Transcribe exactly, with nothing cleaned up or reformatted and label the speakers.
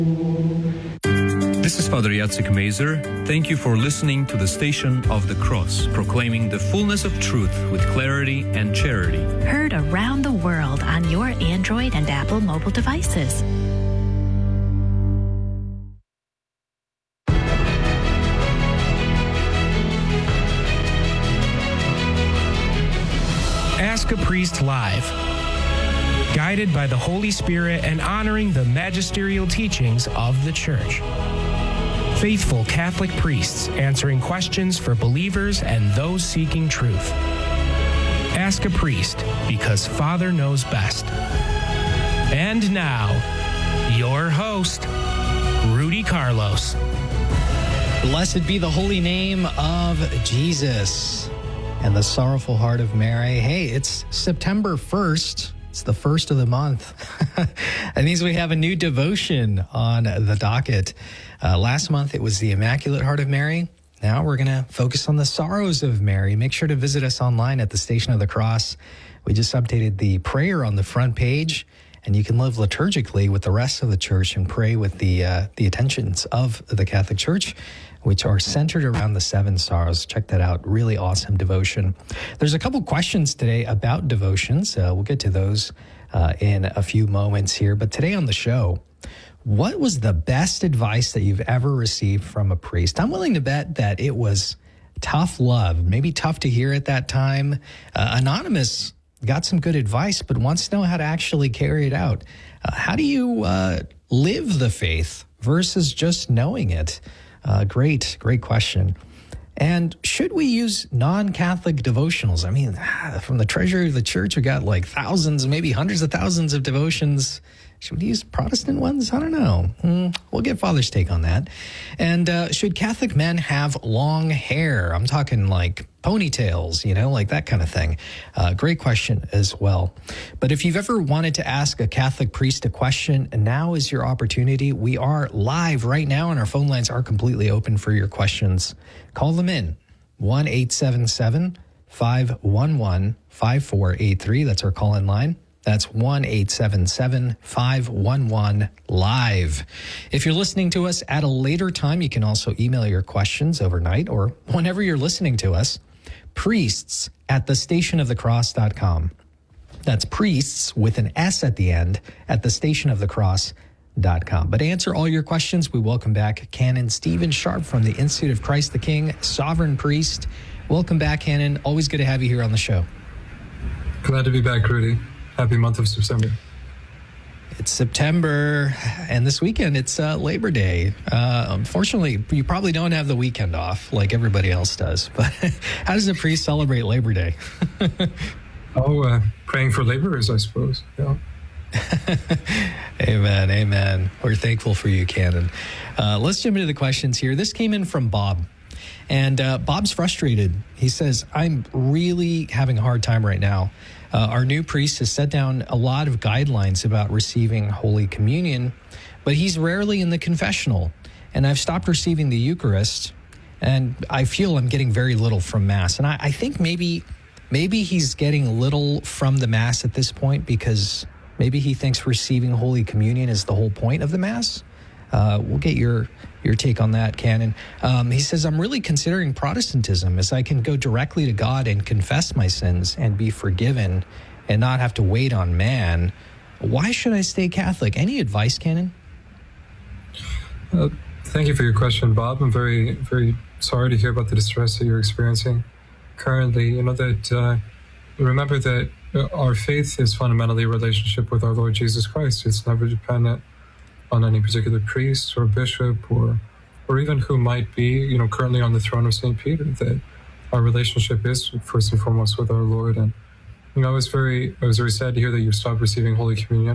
Speaker 1: This is Father Jacek Mazer. Thank you for listening to the Station of the Cross, proclaiming the fullness of truth with clarity and charity.
Speaker 2: Heard around the world on your Android and Apple mobile devices.
Speaker 3: Ask a Priest Live. Guided by the Holy Spirit and honoring the magisterial teachings of the Church. Faithful Catholic priests answering questions for believers and those seeking truth. Ask a Priest, because Father knows best. And now, your host, Rudy Carlos.
Speaker 4: Blessed be the holy name of Jesus and the sorrowful heart of Mary. Hey, it's September first. It's the first of the month. That means we have a new devotion on the docket. Uh, last month, it was the Immaculate Heart of Mary. Now we're going to focus on the sorrows of Mary. Make sure to visit us online at the Station of the Cross. We just updated the prayer on the front page, and you can live liturgically with the rest of the church and pray with the uh, the attentions of the Catholic Church, which are centered around the seven sorrows. Check that out. Really awesome devotion. There's a couple questions today about devotions. Uh, we'll get to those uh, in a few moments here. But today on the show, what was the best advice that you've ever received from a priest? I'm willing to bet that it was tough love, maybe tough to hear at that time. Uh, Anonymous got some good advice, but wants to know how to actually carry it out. Uh, how do you uh, live the faith versus just knowing it? Uh, great, great question. And should we use non-Catholic devotionals? I mean, from the treasury of the church, we got like thousands, maybe hundreds of thousands of devotions. Should we use Protestant ones? I don't know. Mm, we'll get Father's take on that. And uh, should Catholic men have long hair? I'm talking like ponytails, you know, like that kind of thing. Uh, great question as well. But if you've ever wanted to ask a Catholic priest a question, now is your opportunity. We are live right now, and our phone lines are completely open for your questions. Call them in. one eight seven seven, five one one, five four eight three. That's our call-in line. That's one eight seven seven, five one one, live. If you're listening to us at a later time, you can also email your questions overnight or whenever you're listening to us. Priests at the station of the cross dot com. That's priests with an S at the end at the station of the cross dot com. But to answer all your questions, we welcome back Canon Stephen Sharp from the Institute of Christ the King, Sovereign Priest. Welcome back, Canon. Always good to have you here on the show.
Speaker 5: Glad to be back, Rudy. Happy month of September.
Speaker 4: It's September, and this weekend it's uh, Labor Day. Uh, unfortunately, you probably don't have the weekend off like everybody else does. But how does a priest celebrate Labor Day?
Speaker 5: oh, uh, praying for laborers, I suppose. Yeah.
Speaker 4: Amen, amen. We're thankful for you, Canon. Uh, let's jump into the questions here. This came in from Bob. And uh, Bob's frustrated. He says, I'm really having a hard time right now. Uh, our new priest has set down a lot of guidelines about receiving Holy Communion, but he's rarely in the confessional. And I've stopped receiving the Eucharist, and I feel I'm getting very little from Mass. And I, I think maybe maybe he's getting little from the Mass at this point because maybe he thinks receiving Holy Communion is the whole point of the Mass. Uh, we'll get your your take on that, Canon. Um, he says, I'm really considering Protestantism as I can go directly to God and confess my sins and be forgiven and not have to wait on man. Why should I stay Catholic? Any advice, Canon?
Speaker 5: Uh, thank you for your question, Bob. I'm very, very sorry to hear about the distress that you're experiencing currently. You know that, uh, remember that our faith is fundamentally a relationship with our Lord Jesus Christ. It's never dependent on any particular priest or bishop or or even who might be, you know, currently on the throne of Saint Peter, that our relationship is first and foremost with our Lord. And, you know, I was very, I was very sad to hear that you stopped receiving Holy Communion.